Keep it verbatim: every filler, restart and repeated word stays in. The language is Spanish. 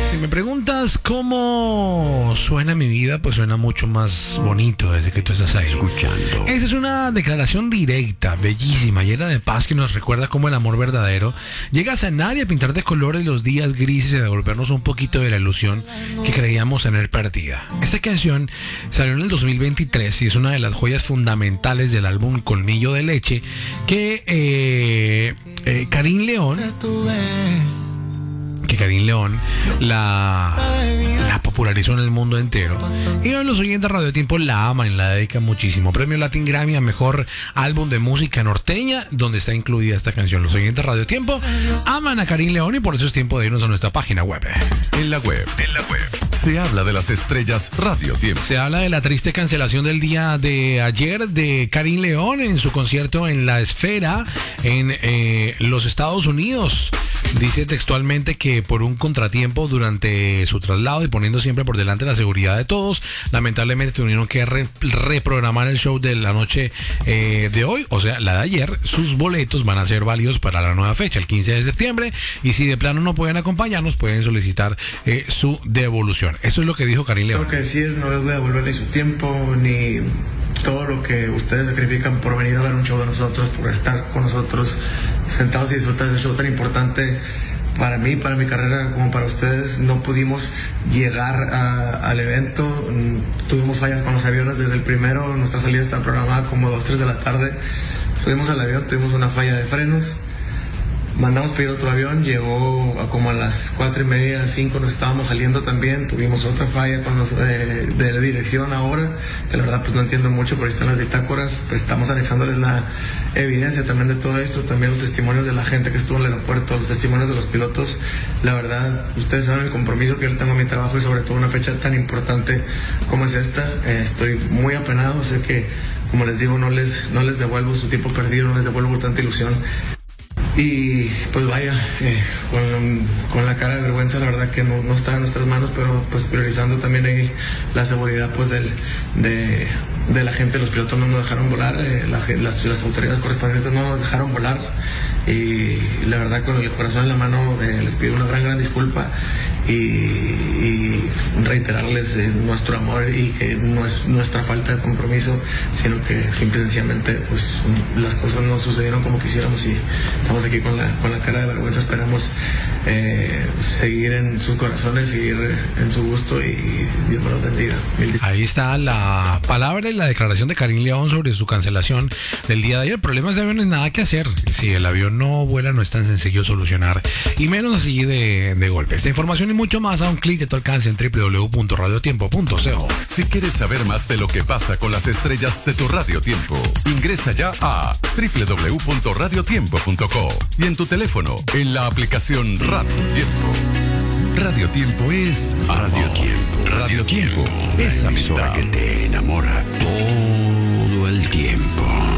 Si me preguntas cómo suena mi vida, pues suena mucho más bonito desde que tú estás ahí. Escuchando. Esa es una declaración directa, bellísima, llena de paz, que nos recuerda cómo el amor verdadero llega a sanar y a pintar de colores los días grises y a devolvernos un poquito de la ilusión que creíamos tener perdida. Esta canción salió en el dos mil veintitrés y es una de las joyas fundamentales del álbum Colmillo de Leche que eh, eh, Karim León que Karim León la, la popularizó en el mundo entero. Y hoy los oyentes de Radio Tiempo la aman y la dedican muchísimo. Premio Latin Grammy a Mejor Álbum de Música Norteña, donde está incluida esta canción. Los oyentes de Radio Tiempo aman a Karim León y por eso es tiempo de irnos a nuestra página web. En la web, en la web, se habla de las estrellas Radio Tiempo. Se habla de la triste cancelación del día de ayer de Karim León en su concierto en La Esfera en eh, los Estados Unidos. Dice textualmente que por un contratiempo durante su traslado y poniendo siempre por delante la seguridad de todos, lamentablemente tuvieron que re reprogramar el show de la noche eh, de hoy, o sea, la de ayer. Sus boletos van a ser válidos para la nueva fecha, el quince de septiembre, y si de plano no pueden acompañarnos, pueden solicitar eh, su devolución. Eso es lo que dijo Karim León. Tengo que decir, no les voy a devolver ni su tiempo, ni todo lo que ustedes sacrifican por venir a ver un show de nosotros, por estar con nosotros sentados y disfrutar de ese show tan importante para mí, para mi carrera, como para ustedes. No pudimos llegar a, al evento, tuvimos fallas con los aviones desde el primero, nuestra salida está programada como dos, tres de la tarde, subimos al avión, tuvimos una falla de frenos, mandamos pedir otro avión, llegó a como a las cuatro y media, cinco, nos estábamos saliendo también, tuvimos otra falla con los eh, de la dirección ahora, que la verdad pues no entiendo mucho, pero ahí están las bitácoras, pues estamos anexándoles la evidencia también de todo esto, también los testimonios de la gente que estuvo en el aeropuerto, los testimonios de los pilotos. La verdad, ustedes saben el compromiso que yo tengo a mi trabajo y sobre todo una fecha tan importante como es esta. Eh, estoy muy apenado, sé que, como les digo, no les, no les devuelvo su tiempo perdido, no les devuelvo tanta ilusión. Y pues vaya, eh, con, con la cara de vergüenza, la verdad que no, no está en nuestras manos, pero pues priorizando también ahí la seguridad pues del, de, de la gente. Los pilotos no nos dejaron volar, eh, la, las, las autoridades correspondientes no nos dejaron volar, y la verdad con el corazón en la mano eh, les pido una gran gran disculpa y, y reiterarles eh, nuestro amor, y que no es nuestra falta de compromiso, sino que simple y sencillamente pues las cosas no sucedieron como quisiéramos, y estamos aquí con la, con la cara de vergüenza. Esperamos eh, seguir en sus corazones, seguir en su gusto, y Dios me los bendiga. Ahí está la palabra y la declaración de Karim León sobre su cancelación del día de ayer. Problemas de avión no es nada que hacer. Si el avión no vuela, no es tan sencillo solucionar, y menos así de, de golpe. Esta información y mucho más a un clic de tu alcance en doble u doble u doble u punto radio tiempo punto co. Si quieres saber más de lo que pasa con las estrellas de tu Radio Tiempo, ingresa ya a doble u doble u doble u punto radio tiempo punto co y en tu teléfono, en la aplicación Radio Tiempo. Radio Tiempo es Radio amor. Tiempo. Radio Tiempo es amistad que te enamora todo el tiempo.